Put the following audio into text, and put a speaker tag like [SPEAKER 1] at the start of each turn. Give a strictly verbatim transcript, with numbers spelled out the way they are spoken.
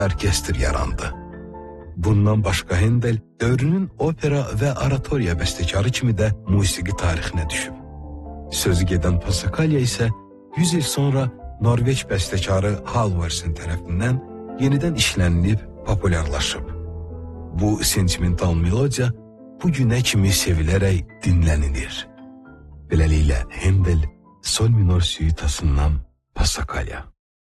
[SPEAKER 1] orkestr yarandı. Bundan başqa Händel dövrünün opera və oratoriya bəstəkarı kimi də musiqi tarixinə düşüb. Sözü gedən Passacaglia isə yüz il sonra Norveç bəstəkarı Halvorsen tərəfindən yenidən işlənilib populyarlaşıb. Bu sentimental melodiya bu günə kimi sevilərək dinlənilir. Beləliklə Händel sol minor süitasından Passacaglia.